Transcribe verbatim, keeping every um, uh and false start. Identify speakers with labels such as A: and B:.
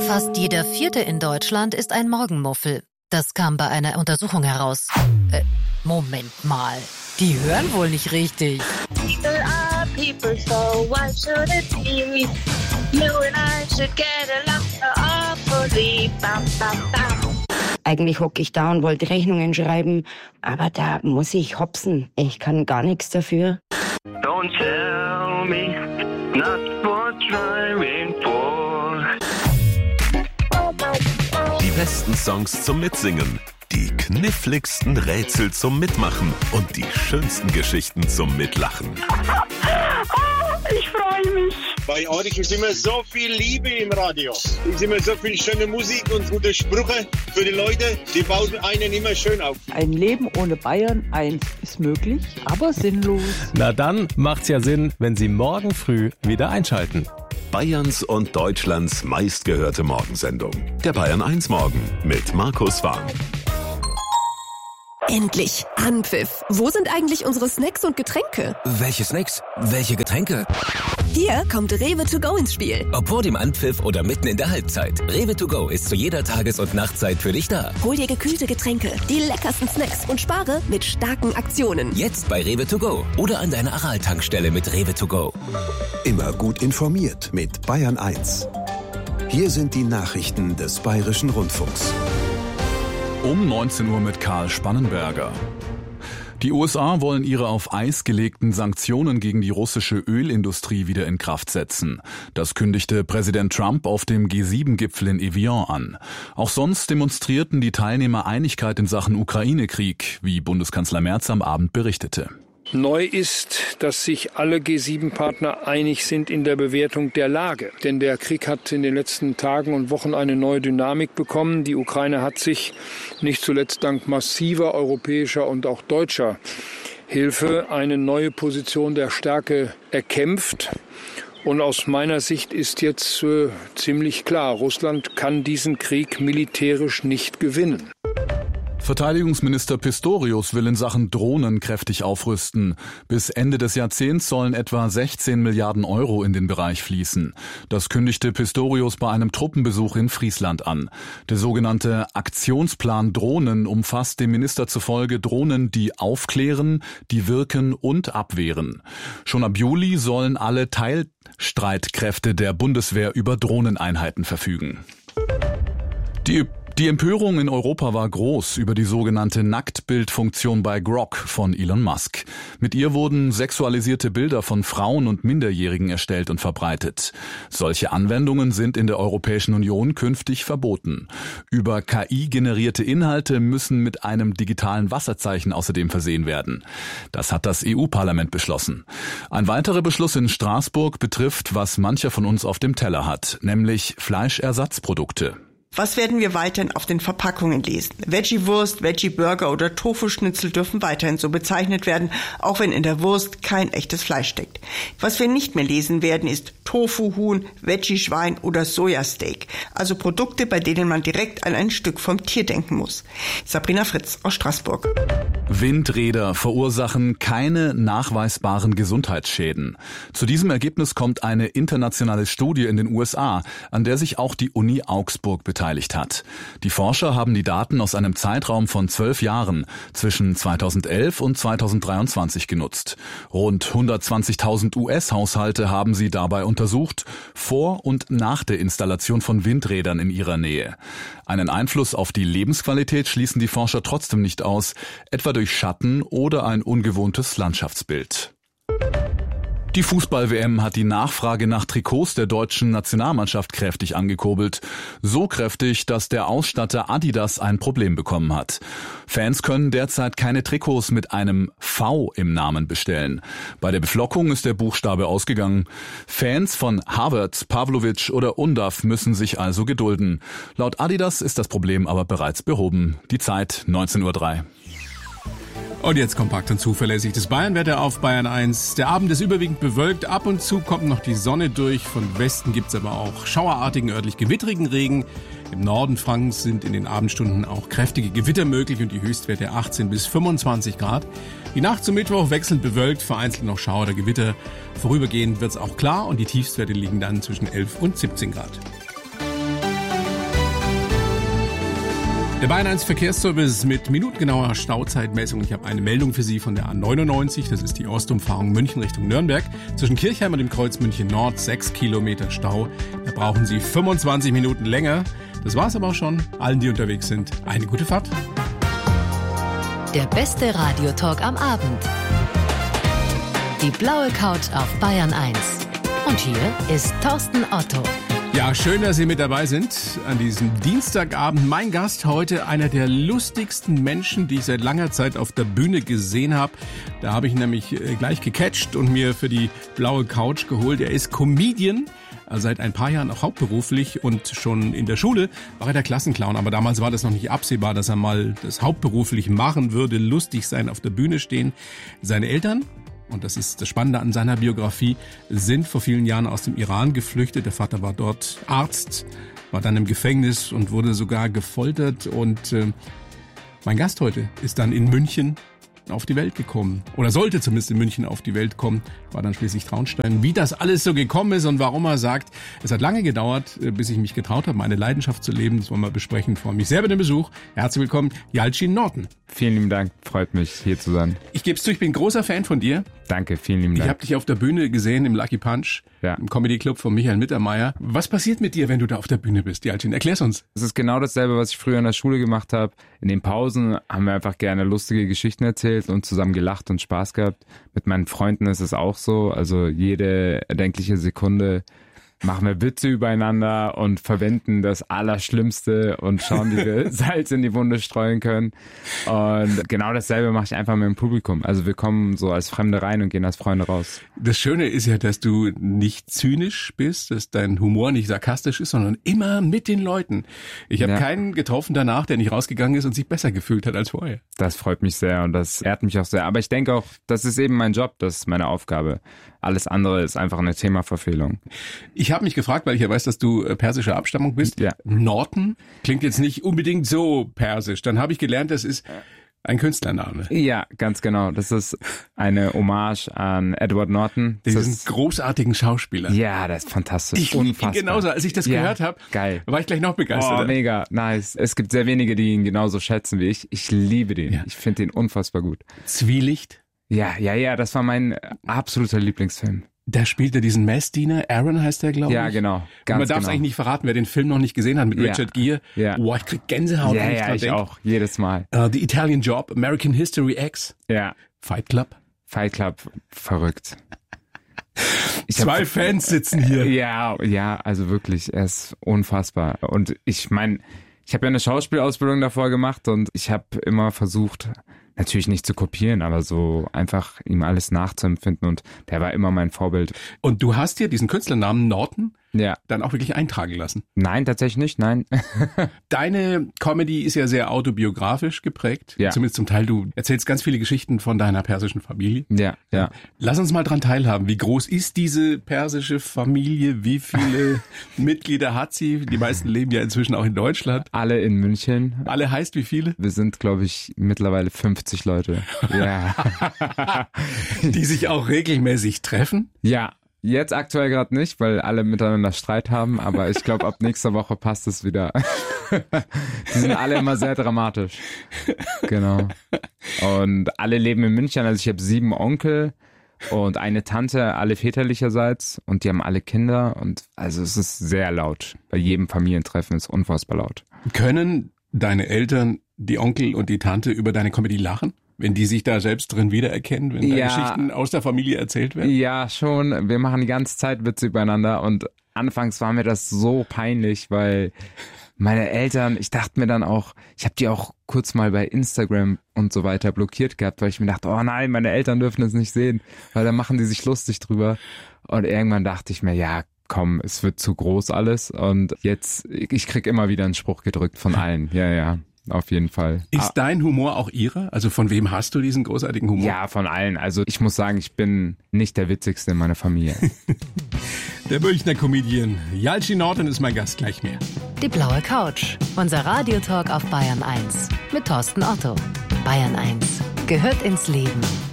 A: Fast jeder Vierte in Deutschland ist ein Morgenmuffel. Das kam bei einer Untersuchung heraus. Äh, Moment mal. Die hören wohl nicht richtig.
B: People are people, so why should it be me? You and I should get along awfully. Bam, bam, bam.
C: Eigentlich hocke ich da und wollte Rechnungen schreiben, aber da muss ich hopsen. Ich kann gar nichts dafür.
D: Don't tell me not for trying for.
E: Die besten Songs zum Mitsingen, die kniffligsten Rätsel zum Mitmachen und die schönsten Geschichten zum Mitlachen.
B: Ich freue mich.
F: Bei euch ist immer so viel Liebe im Radio. Es ist immer so viel schöne Musik und gute Sprüche für die Leute. Die bauen einen immer schön auf.
G: Ein Leben ohne Bayern eins ist möglich, aber sinnlos.
H: Na dann macht's ja Sinn, wenn Sie morgen früh wieder einschalten.
E: Bayerns und Deutschlands meistgehörte Morgensendung. Der Bayern eins Morgen mit Markus Warm.
I: Endlich Anpfiff. Wo sind eigentlich unsere Snacks und Getränke?
J: Welche Snacks? Welche Getränke?
I: Hier kommt Rewe to go ins Spiel.
J: Ob vor dem Anpfiff oder mitten in der Halbzeit. Rewe to go ist zu jeder Tages- und Nachtzeit für dich da.
I: Hol dir gekühlte Getränke, die leckersten Snacks und spare mit starken Aktionen.
J: Jetzt bei Rewe to go oder an deiner Aral-Tankstelle mit Rewe to go.
K: Immer gut informiert mit Bayern eins. Hier sind die Nachrichten des Bayerischen Rundfunks.
L: Um neunzehn Uhr mit Karl Spannenberger. Die U S A wollen ihre auf Eis gelegten Sanktionen gegen die russische Ölindustrie wieder in Kraft setzen. Das kündigte Präsident Trump auf dem G sieben Gipfel in Evian an. Auch sonst demonstrierten die Teilnehmer Einigkeit in Sachen Ukraine-Krieg, wie Bundeskanzler Merz am Abend berichtete.
M: Neu ist, dass sich alle G sieben Partner einig sind in der Bewertung der Lage. Denn der Krieg hat in den letzten Tagen und Wochen eine neue Dynamik bekommen. Die Ukraine hat sich nicht zuletzt dank massiver europäischer und auch deutscher Hilfe eine neue Position der Stärke erkämpft. Und aus meiner Sicht ist jetzt äh, ziemlich klar, Russland kann diesen Krieg militärisch nicht gewinnen.
L: Verteidigungsminister Pistorius will in Sachen Drohnen kräftig aufrüsten. Bis Ende des Jahrzehnts sollen etwa sechzehn Milliarden Euro in den Bereich fließen. Das kündigte Pistorius bei einem Truppenbesuch in Friesland an. Der sogenannte Aktionsplan Drohnen umfasst dem Minister zufolge Drohnen, die aufklären, die wirken und abwehren. Schon ab Juli sollen alle Teilstreitkräfte der Bundeswehr über Drohneneinheiten verfügen. Die Die Empörung in Europa war groß über die sogenannte Nacktbildfunktion bei Grok von Elon Musk. Mit ihr wurden sexualisierte Bilder von Frauen und Minderjährigen erstellt und verbreitet. Solche Anwendungen sind in der Europäischen Union künftig verboten. Über K I-generierte Inhalte müssen mit einem digitalen Wasserzeichen außerdem versehen werden. Das hat das E U-Parlament beschlossen. Ein weiterer Beschluss in Straßburg betrifft, was mancher von uns auf dem Teller hat, nämlich Fleischersatzprodukte.
N: Was werden wir weiterhin auf den Verpackungen lesen? Veggie-Wurst, Veggie-Burger oder Tofu-Schnitzel dürfen weiterhin so bezeichnet werden, auch wenn in der Wurst kein echtes Fleisch steckt. Was wir nicht mehr lesen werden, ist Tofu-Huhn, Veggie-Schwein oder Sojasteak. Also Produkte, bei denen man direkt an ein Stück vom Tier denken muss. Sabrina Fritz aus Straßburg.
L: Windräder verursachen keine nachweisbaren Gesundheitsschäden. Zu diesem Ergebnis kommt eine internationale Studie in den U S A, an der sich auch die Uni Augsburg beteiligt hat. Die Forscher haben die Daten aus einem Zeitraum von zwölf Jahren zwischen zweitausendelf und zweitausenddreiundzwanzig genutzt. Rund hundertzwanzigtausend U S-Haushalte haben sie dabei untersucht, vor und nach der Installation von Windrädern in ihrer Nähe. Einen Einfluss auf die Lebensqualität schließen die Forscher trotzdem nicht aus, etwa durch Schatten oder ein ungewohntes Landschaftsbild. Die Fußball-W M hat die Nachfrage nach Trikots der deutschen Nationalmannschaft kräftig angekurbelt. So kräftig, dass der Ausstatter Adidas ein Problem bekommen hat. Fans können derzeit keine Trikots mit einem V im Namen bestellen. Bei der Beflockung ist der Buchstabe ausgegangen. Fans von Havertz, Pavlovic oder Undav müssen sich also gedulden. Laut Adidas ist das Problem aber bereits behoben. Die Zeit neunzehn Uhr drei.
O: Und jetzt kompakt und zuverlässig das Bayernwetter auf Bayern eins. Der Abend ist überwiegend bewölkt, ab und zu kommt noch die Sonne durch. Von Westen gibt's aber auch schauerartigen, örtlich gewittrigen Regen. Im Norden Frankens sind in den Abendstunden auch kräftige Gewitter möglich und die Höchstwerte achtzehn bis fünfundzwanzig Grad. Die Nacht zum Mittwoch wechselnd bewölkt, vereinzelt noch Schauer oder Gewitter. Vorübergehend wird's auch klar und die Tiefstwerte liegen dann zwischen elf und siebzehn Grad. Der Bayern eins Verkehrsservice mit minutengenauer Stauzeitmessung. Ich habe eine Meldung für Sie von der A neunundneunzig. Das ist die Ostumfahrung München Richtung Nürnberg. Zwischen Kirchheim und dem Kreuz München Nord sechs Kilometer Stau. Da brauchen Sie fünfundzwanzig Minuten länger. Das war's aber auch schon. Allen, die unterwegs sind, eine gute Fahrt.
A: Der beste Radiotalk am Abend. Die blaue Couch auf Bayern eins. Und hier ist Thorsten Otto.
O: Ja, schön, dass Sie mit dabei sind an diesem Dienstagabend. Mein Gast heute, einer der lustigsten Menschen, die ich seit langer Zeit auf der Bühne gesehen habe. Da habe ich nämlich gleich gecatcht und mir für die blaue Couch geholt. Er ist Comedian, also seit ein paar Jahren auch hauptberuflich, und schon in der Schule war er der Klassenclown. Aber damals war das noch nicht absehbar, dass er mal das hauptberuflich machen würde, lustig sein, auf der Bühne stehen. Seine Eltern, und das ist das Spannende an seiner Biografie, sind vor vielen Jahren aus dem Iran geflüchtet. Der Vater war dort Arzt, war dann im Gefängnis und wurde sogar gefoltert. Und äh, mein Gast heute ist dann in München auf die Welt gekommen. Oder sollte zumindest in München auf die Welt kommen. War dann schließlich Traunstein. Wie das alles so gekommen ist und warum er sagt, es hat lange gedauert, bis ich mich getraut habe, meine Leidenschaft zu leben. Das wollen wir besprechen. Ich freue mich sehr über den Besuch. Herzlich willkommen, Yalcin Norton.
P: Vielen lieben Dank. Freut mich, hier zu sein.
O: Ich gebe es zu, ich bin ein großer Fan von dir.
P: Danke, vielen lieben Dank.
O: Ich habe dich auf der Bühne gesehen im Lucky Punch, ja, im Comedy Club von Michael Mittermeier. Was passiert mit dir, wenn du da auf der Bühne bist, Yalcin? Erklär's uns.
P: Es ist genau dasselbe, was ich früher in der Schule gemacht habe. In den Pausen haben wir einfach gerne lustige Geschichten erzählt und zusammen gelacht und Spaß gehabt. Mit meinen Freunden ist es auch so. Also jede erdenkliche Sekunde machen wir Witze übereinander und verwenden das Allerschlimmste und schauen, wie wir Salz in die Wunde streuen können. Und genau dasselbe mache ich einfach mit dem Publikum. Also wir kommen so als Fremde rein und gehen als Freunde raus.
O: Das Schöne ist ja, dass du nicht zynisch bist, dass dein Humor nicht sarkastisch ist, sondern immer mit den Leuten. Ich habe ja. keinen getroffen danach, der nicht rausgegangen ist und sich besser gefühlt hat als vorher.
P: Das freut mich sehr und das ehrt mich auch sehr. Aber ich denke auch, das ist eben mein Job, das ist meine Aufgabe. Alles andere ist einfach eine Themaverfehlung.
O: Ich habe mich gefragt, weil ich ja weiß, dass du persischer Abstammung bist.
P: Ja.
O: Norton klingt jetzt nicht unbedingt so persisch. Dann habe ich gelernt, das ist ein Künstlername.
P: Ja, ganz genau. Das ist eine Hommage an Edward Norton. Das
O: Diesen
P: ist,
O: großartigen Schauspieler.
P: Ja, das ist fantastisch.
O: Ich liebe ihn genauso. Als ich das ja, gehört habe,
P: geil.
O: war ich gleich noch begeistert.
P: Oh, mega, nice. Es gibt sehr wenige, die ihn genauso schätzen wie ich. Ich liebe den. Ja. Ich finde den unfassbar gut.
O: Zwielicht?
P: Ja, ja, ja. Das war mein absoluter Lieblingsfilm.
O: Da spielt er diesen Messdiener, Aaron heißt der, glaube ich.
P: Ja, genau.
O: Ganz man darf es genau. eigentlich nicht verraten, wer den Film noch nicht gesehen hat mit ja. Richard Gere.
P: Ja.
O: Boah, ich krieg Gänsehaut,
P: ja,
O: wenn ich
P: ja,
O: dran
P: ich
O: denke.
P: auch, jedes Mal.
O: Uh, The Italian Job, American History X.
P: Ja.
O: Fight Club.
P: Fight Club, verrückt.
O: Ich Zwei hab, Fans sitzen hier.
P: Ja, ja, also wirklich, er ist unfassbar. Und ich meine, ich habe ja eine Schauspielausbildung davor gemacht und ich habe immer versucht, natürlich nicht zu kopieren, aber so einfach ihm alles nachzuempfinden und der war immer mein Vorbild.
O: Und du hast dir diesen Künstlernamen Norton
P: ja.
O: dann auch wirklich eintragen lassen?
P: Nein, tatsächlich nicht, nein.
O: Deine Comedy ist ja sehr autobiografisch geprägt,
P: ja.
O: zumindest zum Teil. Du erzählst ganz viele Geschichten von deiner persischen Familie.
P: Ja, ja.
O: Lass uns mal dran teilhaben. Wie groß ist diese persische Familie? Wie viele Mitglieder hat sie? Die meisten leben ja inzwischen auch in Deutschland.
P: Alle in München.
O: Alle heißt wie viele?
P: Wir sind, glaube ich, mittlerweile fünfzig Leute. Ja.
O: Die sich auch regelmäßig treffen?
P: Ja. Jetzt aktuell gerade nicht, weil alle miteinander Streit haben, aber ich glaube, ab nächster Woche passt es wieder. Die sind alle immer sehr dramatisch. Genau. Und alle leben in München, also ich habe sieben Onkel und eine Tante, alle väterlicherseits, und die haben alle Kinder, und also es ist sehr laut. Bei jedem Familientreffen ist unfassbar laut.
O: Können deine Eltern, die Onkel und die Tante, über deine Comedy lachen? Wenn die sich da selbst drin wiedererkennen, wenn da ja, Geschichten aus der Familie erzählt werden?
P: Ja, schon. Wir machen die ganze Zeit Witze übereinander und anfangs war mir das so peinlich, weil meine Eltern, ich dachte mir dann auch, ich habe die auch kurz mal bei Instagram und so weiter blockiert gehabt, weil ich mir dachte, oh nein, meine Eltern dürfen es nicht sehen, weil dann machen die sich lustig drüber. Und irgendwann dachte ich mir, ja, komm, es wird zu groß alles, und jetzt, ich krieg immer wieder einen Spruch gedrückt von allen, ja, ja. Auf jeden Fall.
O: Ist dein Humor auch ihrer? Also von wem hast du diesen großartigen Humor?
P: Ja, von allen. Also ich muss sagen, ich bin nicht der Witzigste in meiner Familie.
O: Der Münchner Comedian Yalcin Norton ist mein Gast, gleich mehr.
A: Die blaue Couch, unser Radiotalk auf Bayern eins mit Thorsten Otto. Bayern eins gehört ins Leben.